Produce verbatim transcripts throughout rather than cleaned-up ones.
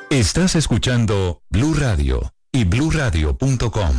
Estás escuchando Blue Radio y blue radio punto com.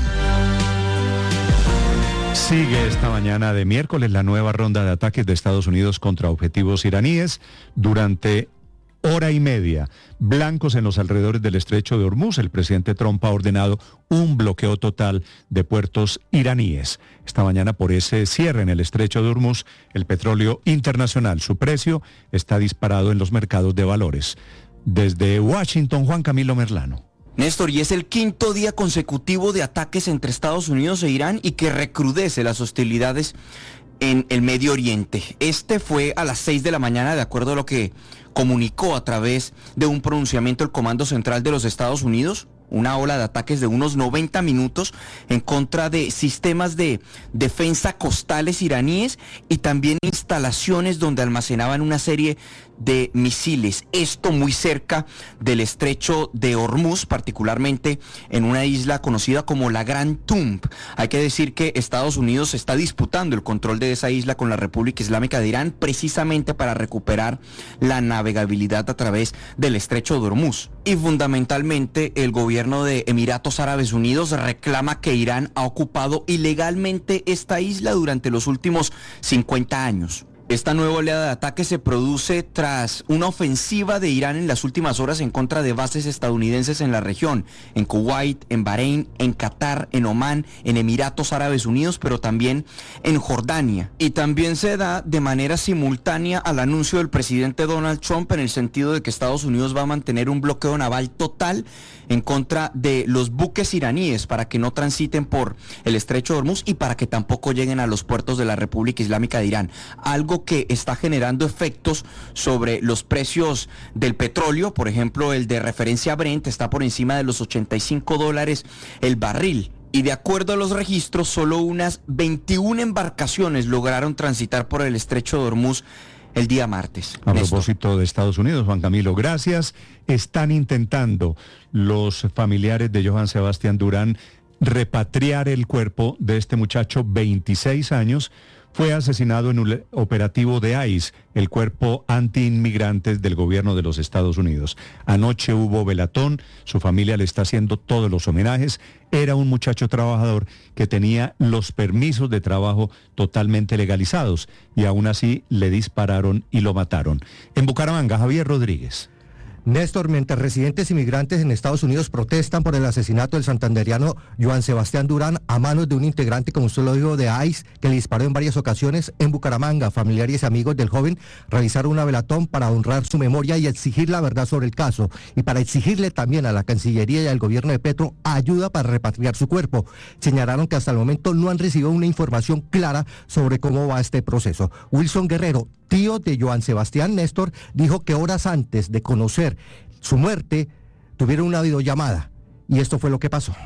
Sigue esta mañana de miércoles la nueva ronda de ataques de Estados Unidos contra objetivos iraníes durante hora y media. Blancos en los alrededores del estrecho de Hormuz. El presidente Trump ha ordenado un bloqueo total de puertos iraníes. Esta mañana, por ese cierre en el estrecho de Hormuz, el petróleo internacional, su precio está disparado en los mercados de valores. Desde Washington, Juan Camilo Merlano. Néstor, y es el quinto día consecutivo de ataques entre Estados Unidos e Irán y que recrudece las hostilidades en el Medio Oriente. Este fue a las seis de la mañana, de acuerdo a lo que comunicó a través de un pronunciamiento el Comando Central de los Estados Unidos. Una ola de ataques de unos noventa minutos en contra de sistemas de defensa costales iraníes y también instalaciones donde almacenaban una serie de misiles. Esto muy cerca del estrecho de Hormuz, particularmente en una isla conocida como la Gran Tumb. Hay que decir que Estados Unidos está disputando el control de esa isla con la República Islámica de Irán, precisamente para recuperar la navegabilidad a través del estrecho de Hormuz. Y fundamentalmente el gobierno de Emiratos Árabes Unidos reclama que Irán ha ocupado ilegalmente esta isla durante los últimos cincuenta años. Esta nueva oleada de ataques se produce tras una ofensiva de Irán en las últimas horas en contra de bases estadounidenses en la región, en Kuwait, en Bahrein, en Qatar, en Omán, en Emiratos Árabes Unidos, pero también en Jordania. Y también se da de manera simultánea al anuncio del presidente Donald Trump en el sentido de que Estados Unidos va a mantener un bloqueo naval total en contra de los buques iraníes para que no transiten por el estrecho de Hormuz y para que tampoco lleguen a los puertos de la República Islámica de Irán. Algo que está generando efectos sobre los precios del petróleo. Por ejemplo, el de referencia Brent está por encima de los ochenta y cinco dólares el barril. Y de acuerdo a los registros, solo unas veintiuna embarcaciones lograron transitar por el estrecho de Hormuz el día martes. A propósito de Estados Unidos, Juan Camilo, gracias. Están intentando los familiares de Johann Sebastián Durán repatriar el cuerpo de este muchacho, veintiséis años, fue asesinado en un operativo de I C E, el cuerpo anti-inmigrantes del gobierno de los Estados Unidos. Anoche hubo velatón, su familia le está haciendo todos los homenajes. Era un muchacho trabajador que tenía los permisos de trabajo totalmente legalizados y aún así le dispararon y lo mataron. En Bucaramanga, Javier Rodríguez. Néstor, mientras residentes inmigrantes en Estados Unidos protestan por el asesinato del santanderiano Johann Sebastián Durán a manos de un integrante, como usted lo dijo, de I C E, que le disparó en varias ocasiones, en Bucaramanga, familiares y amigos del joven realizaron una velatón para honrar su memoria y exigir la verdad sobre el caso, y para exigirle también a la Cancillería y al gobierno de Petro ayuda para repatriar su cuerpo. Señalaron que hasta el momento no han recibido una información clara sobre cómo va este proceso. Wilson Guerrero, tío de Johann Sebastián, Néstor, dijo que horas antes de conocer su muerte tuvieron una videollamada y esto fue lo que pasó.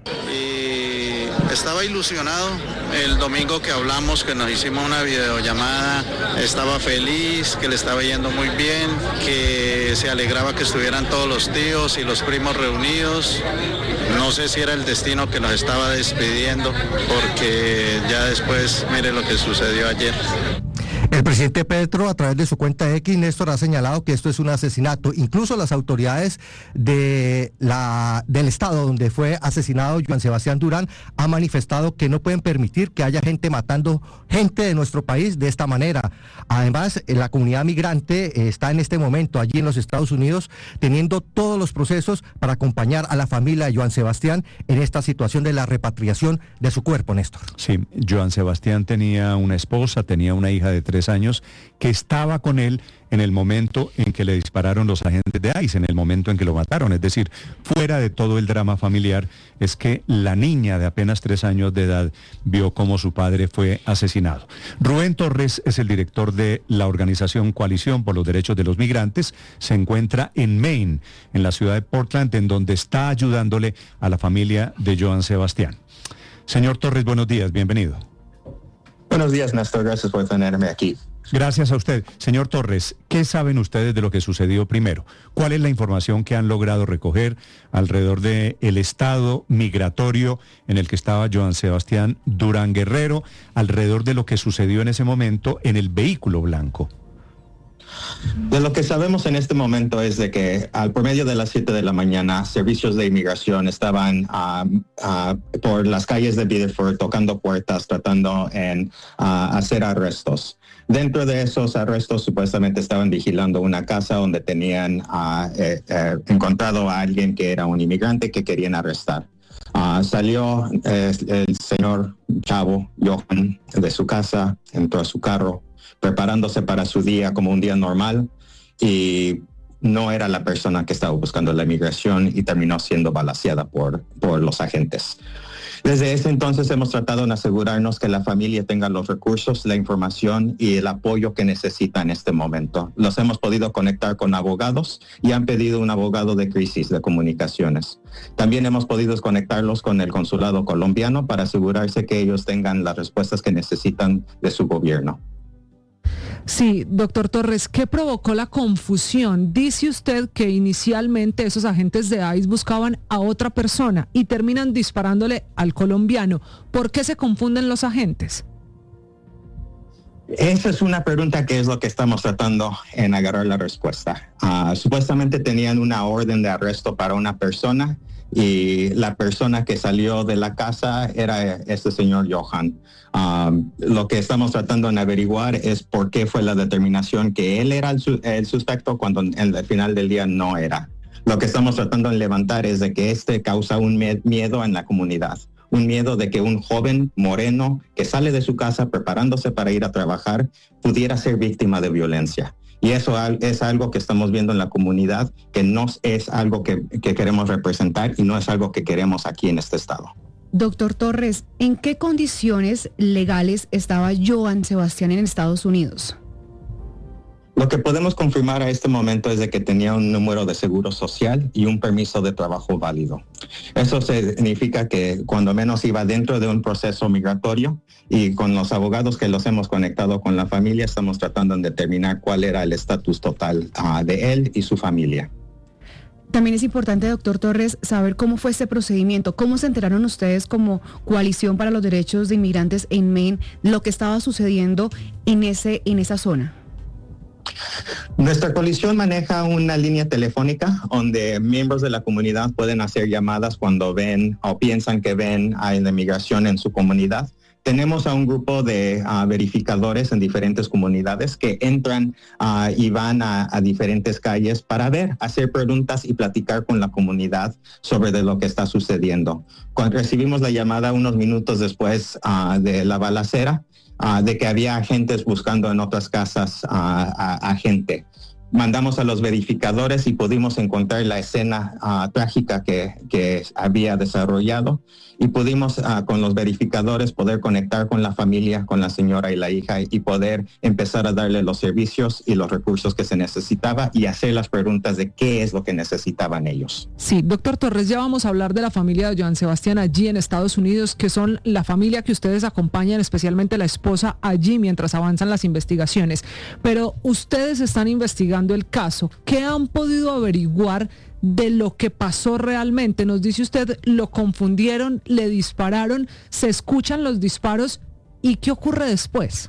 Y estaba ilusionado el domingo que hablamos, que nos hicimos una videollamada, estaba feliz, que le estaba yendo muy bien, que se alegraba que estuvieran todos los tíos y los primos reunidos. No sé si era el destino que nos estaba despidiendo, porque ya después mire lo que sucedió ayer. El presidente Petro, a través de su cuenta X, Néstor, ha señalado que esto es un asesinato. Incluso las autoridades de la, del estado donde fue asesinado Johann Sebastián Durán han manifestado que no pueden permitir que haya gente matando gente de nuestro país de esta manera. Además, la comunidad migrante está en este momento allí en los Estados Unidos teniendo todos los procesos para acompañar a la familia de Johann Sebastián en esta situación de la repatriación de su cuerpo, Néstor. Sí, Johann Sebastián tenía una esposa, tenía una hija de tres años que estaba con él en el momento en que le dispararon los agentes de I C E, en el momento en que lo mataron. Es decir, fuera de todo el drama familiar, es que la niña de apenas tres años de edad vio cómo su padre fue asesinado. Rubén Torres es el director de la organización Coalición por los Derechos de los Migrantes. Se encuentra en Maine, en la ciudad de Portland, en donde está ayudándole a la familia de Johann Sebastián. Señor Torres, buenos días, bienvenido. Buenos días, Néstor, gracias por tenerme aquí. Gracias a usted. Señor Torres, ¿qué saben ustedes de lo que sucedió primero? ¿Cuál es la información que han logrado recoger alrededor del estado migratorio en el que estaba Johann Sebastián Durán Guerrero, alrededor de lo que sucedió en ese momento en el vehículo blanco? De lo que sabemos en este momento es de que al promedio de las siete de la mañana, servicios de inmigración estaban uh, uh, por las calles de Biddeford tocando puertas, tratando en uh, hacer arrestos. Dentro de esos arrestos supuestamente estaban vigilando una casa donde tenían uh, eh, eh, encontrado a alguien que era un inmigrante que querían arrestar. Uh, salió eh, el señor Chavo Johan de su casa, entró a su carro, preparándose para su día como un día normal, y no era la persona que estaba buscando la inmigración y terminó siendo balaceada por, por los agentes. Desde ese entonces hemos tratado de asegurarnos que la familia tenga los recursos, la información y el apoyo que necesita en este momento. Los hemos podido conectar con abogados y han pedido un abogado de crisis de comunicaciones. También hemos podido conectarlos con el consulado colombiano para asegurarse que ellos tengan las respuestas que necesitan de su gobierno. Sí, doctor Torres, ¿qué provocó la confusión? Dice usted que inicialmente esos agentes de I C E buscaban a otra persona y terminan disparándole al colombiano. ¿Por qué se confunden los agentes? Esa es una pregunta que es lo que estamos tratando en agarrar la respuesta. Uh, supuestamente tenían una orden de arresto para una persona y la persona que salió de la casa era este señor Johan. Um, lo que estamos tratando de averiguar es por qué fue la determinación que él era el, su el suspecto cuando en el final del día no era. Lo que estamos tratando de levantar es de que este causa un miedo en la comunidad. Un miedo de que un joven moreno que sale de su casa preparándose para ir a trabajar pudiera ser víctima de violencia. Y eso es algo que estamos viendo en la comunidad, que no es algo que, que queremos representar y no es algo que queremos aquí en este estado. Doctor Torres, ¿en qué condiciones legales estaba Johan Sebastián en Estados Unidos? Lo que podemos confirmar a este momento es de que tenía un número de seguro social y un permiso de trabajo válido. Eso significa que cuando menos iba dentro de un proceso migratorio, y con los abogados que los hemos conectado con la familia estamos tratando de determinar cuál era el estatus total uh, de él y su familia. También es importante, doctor Torres, saber cómo fue este procedimiento, cómo se enteraron ustedes como Coalición para los Derechos de Inmigrantes en Maine lo que estaba sucediendo en, ese, en esa zona. Nuestra coalición maneja una línea telefónica donde miembros de la comunidad pueden hacer llamadas cuando ven o piensan que ven a la inmigración en su comunidad. Tenemos a un grupo de uh, verificadores en diferentes comunidades que entran uh, y van a, a diferentes calles para ver, hacer preguntas y platicar con la comunidad sobre de lo que está sucediendo. Cuando recibimos la llamada unos minutos después uh, de la balacera, uh, de que había agentes buscando en otras casas uh, a, a gente. Mandamos a los verificadores y pudimos encontrar la escena uh, trágica que, que había desarrollado y pudimos uh, con los verificadores poder conectar con la familia, con la señora y la hija y poder empezar a darle los servicios y los recursos que se necesitaba y hacer las preguntas de qué es lo que necesitaban ellos. Sí, doctor Torres, ya vamos a hablar de la familia de Johan Sebastián allí en Estados Unidos, que son la familia que ustedes acompañan, especialmente la esposa allí mientras avanzan las investigaciones. Pero ustedes están investigando el caso. ¿Qué han podido averiguar de lo que pasó realmente? Nos dice usted, lo confundieron, le dispararon, se escuchan los disparos, ¿y qué ocurre después?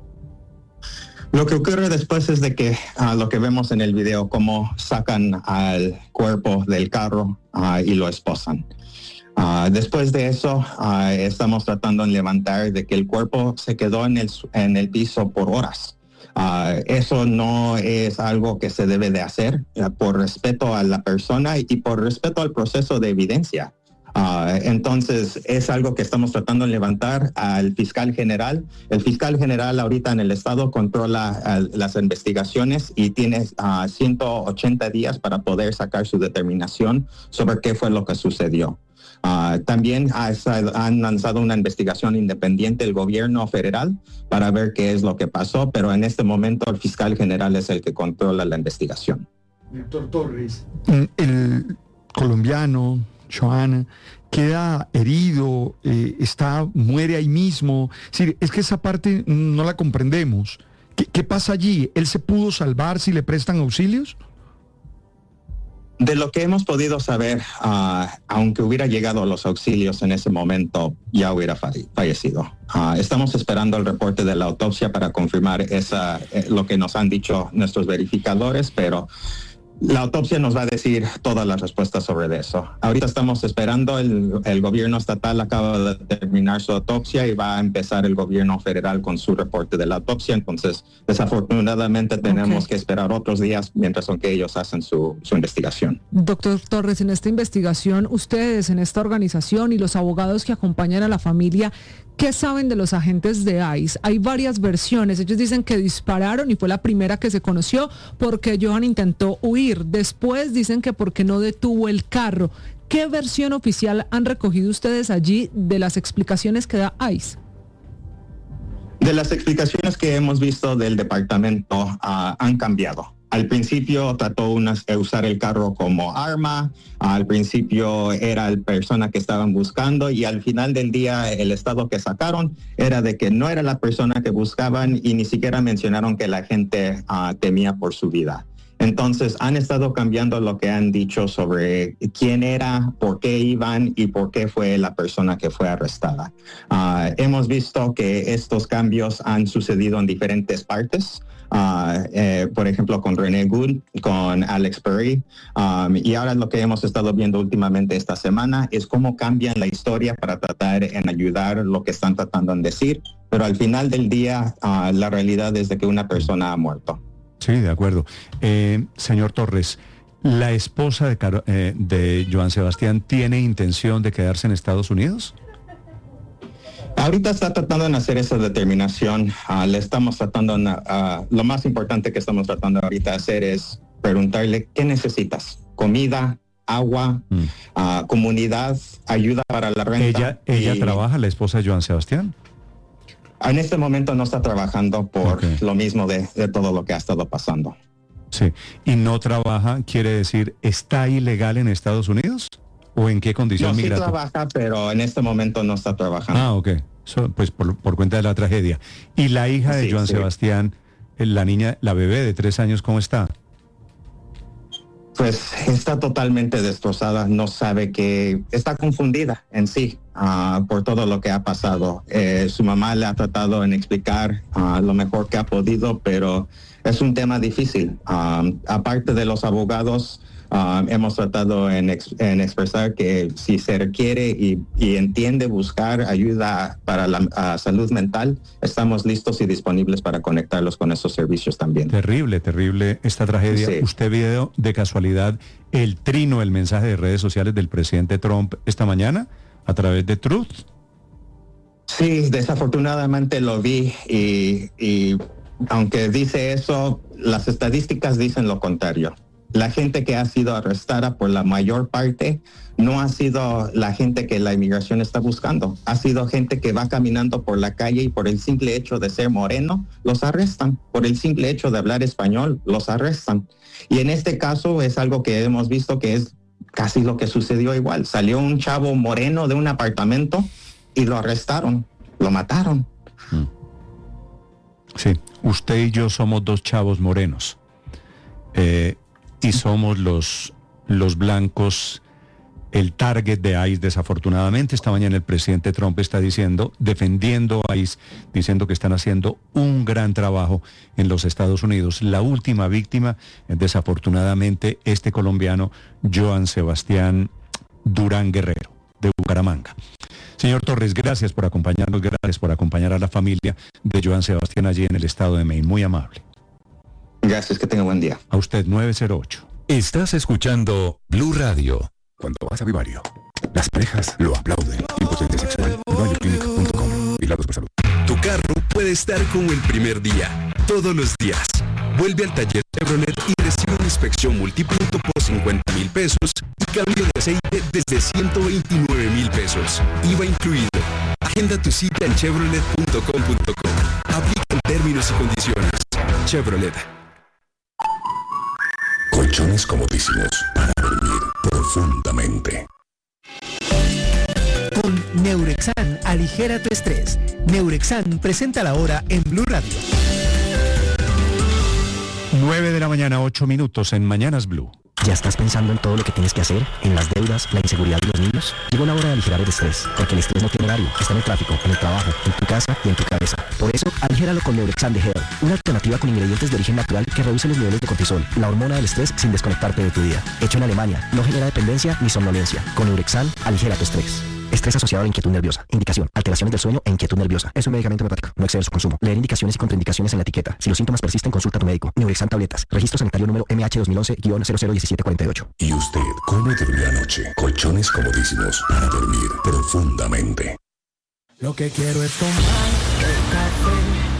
Lo que ocurre después es de que uh, lo que vemos en el video, cómo sacan al cuerpo del carro uh, y lo esposan. Uh, después de eso, uh, estamos tratando de levantar de que el cuerpo se quedó en el, en el piso por horas. Uh, eso no es algo que se debe de hacer uh, por respeto a la persona y por respeto al proceso de evidencia. Uh, entonces es algo que estamos tratando de levantar al fiscal general. El fiscal general ahorita en el estado controla uh, las investigaciones y tiene uh, ciento ochenta días para poder sacar su determinación sobre qué fue lo que sucedió. Uh, también ha, han lanzado una investigación independiente el gobierno federal para ver qué es lo que pasó, pero en este momento el fiscal general es el que controla la investigación. Doctor Torres, el colombiano Johan queda herido, eh, está, muere ahí mismo. Es decir, es que esa parte no la comprendemos. ¿Qué, qué pasa allí? ¿Él se pudo salvar si le prestan auxilios? De lo que hemos podido saber, uh, aunque hubiera llegado a los auxilios en ese momento, ya hubiera falle- fallecido. Uh, estamos esperando el reporte de la autopsia para confirmar esa, eh, lo que nos han dicho nuestros verificadores, pero la autopsia nos va a decir todas las respuestas sobre eso. Ahorita estamos esperando, el, el gobierno estatal acaba de terminar su autopsia y va a empezar el gobierno federal con su reporte de la autopsia. Entonces, desafortunadamente tenemos okay. que esperar otros días mientras son que ellos hacen su, su investigación. Doctor Torres, en esta investigación, ustedes en esta organización y los abogados que acompañan a la familia, ¿qué saben de los agentes de ICE? Hay varias versiones. Ellos dicen que dispararon y fue la primera que se conoció porque Johan intentó huir. Después dicen que porque no detuvo el carro. ¿Qué versión oficial han recogido ustedes allí de las explicaciones que da ICE? De las explicaciones que hemos visto del departamento uh, han cambiado. Al principio trató de usar el carro como arma, al principio era la persona que estaban buscando y al final del día el estado que sacaron era de que no era la persona que buscaban y ni siquiera mencionaron que la gente uh, temía por su vida. Entonces han estado cambiando lo que han dicho sobre quién era, por qué iban y por qué fue la persona que fue arrestada. Uh, hemos visto que estos cambios han sucedido en diferentes partes. Uh, eh, por ejemplo, con René Good, con Alex Perry. Um, y ahora lo que hemos estado viendo últimamente esta semana es cómo cambian la historia para tratar en ayudar lo que están tratando de decir. Pero al final del día, uh, la realidad es de que una persona ha muerto. Sí, de acuerdo. Eh, señor Torres, ¿la esposa de, Caro, eh, de Johan Sebastián tiene intención de quedarse en Estados Unidos? Ahorita está tratando de hacer esa determinación. Uh, le estamos tratando, uh, lo más importante que estamos tratando ahorita de hacer es preguntarle qué necesitas. Comida, agua, mm. uh, comunidad, ayuda para la renta. ¿Ella, ella y... trabaja, la esposa de Johan Sebastián? En este momento no está trabajando por okay. lo mismo de, de todo lo que ha estado pasando. Sí, y no trabaja, quiere decir, ¿está ilegal en Estados Unidos? ¿O en qué condición no, migratoria? Sí trabaja, pero en este momento no está trabajando. Ah, ok. So, pues por, por cuenta de la tragedia. ¿Y la hija de sí, Johan sí. Sebastián, la niña, la bebé de tres años, cómo está? Pues está totalmente destrozada, no sabe que está confundida en sí uh, por todo lo que ha pasado. Eh, su mamá le ha tratado en explicar uh, lo mejor que ha podido, pero es un tema difícil. Um, aparte de los abogados, uh, hemos tratado en, ex, en expresar que si se requiere y, y entiende buscar ayuda para la uh, salud mental, estamos listos y disponibles para conectarlos con esos servicios también. Terrible, terrible esta tragedia. Sí. ¿Usted vio de casualidad el trino, el mensaje de redes sociales del presidente Trump esta mañana a través de Truth? Sí, desafortunadamente lo vi y... y aunque dice eso, las estadísticas dicen lo contrario. La gente que ha sido arrestada por la mayor parte no ha sido la gente que la inmigración está buscando. Ha sido gente que va caminando por la calle y por el simple hecho de ser moreno, los arrestan. Por el simple hecho de hablar español, los arrestan. Y en este caso es algo que hemos visto que es casi lo que sucedió igual. Salió un chavo moreno de un apartamento y lo arrestaron, lo mataron. Mm. Sí, usted y yo somos dos chavos morenos eh, y somos los, los blancos, el target de ICE. Desafortunadamente esta mañana el presidente Trump está diciendo, defendiendo a ICE, diciendo que están haciendo un gran trabajo en los Estados Unidos. La última víctima es desafortunadamente este colombiano Johan Sebastián Durán Guerrero, de Bucaramanga. Señor Torres, gracias por acompañarnos, gracias por acompañar a la familia de Johan Sebastián allí en el estado de Maine. Muy amable. Gracias, que tenga buen día. A usted, nueve cero ocho. Estás escuchando Blue Radio. Cuando vas a Vivario, las parejas lo aplauden. Impotencia sexual. vivario clinic punto com. Vigilados por salud. Tu carro puede estar como el primer día, todos los días. Vuelve al taller Chevrolet y recibe una inspección multipunto por cincuenta mil pesos y cambio de aceite desde ciento veintinueve mil pesos. I V A incluido. Agenda tu cita en chevrolet punto com punto co. Aplican términos y condiciones. Chevrolet. Colchones comodísimos para dormir profundamente. Con Neurexan, aligera tu estrés. Neurexan presenta la hora en Blue Radio. nueve de la mañana, ocho minutos en Mañanas Blue. ¿Ya estás pensando en todo lo que tienes que hacer? ¿En las deudas, la inseguridad de los niños? Llegó la hora de aligerar el estrés, porque el estrés no tiene horario. Está en el tráfico, en el trabajo, en tu casa y en tu cabeza. Por eso, aligéralo con Neurexan de Hell, una alternativa con ingredientes de origen natural que reduce los niveles de cortisol, la hormona del estrés, sin desconectarte de tu día. Hecho en Alemania, no genera dependencia ni somnolencia. Con Neurexan, aligera tu estrés. Estrés asociado a la inquietud nerviosa. Indicación: alteraciones del sueño e inquietud nerviosa. Es un medicamento homeopático. No excede su consumo. Leer indicaciones y contraindicaciones en la etiqueta. Si los síntomas persisten, consulta a tu médico. Neurexan tabletas. Registro sanitario número M H dos mil once guion cero cero diecisiete cuarenta y ocho. ¿Y usted cómo durmió anoche? Colchones comodísimos para dormir profundamente. Lo que quiero es tomar.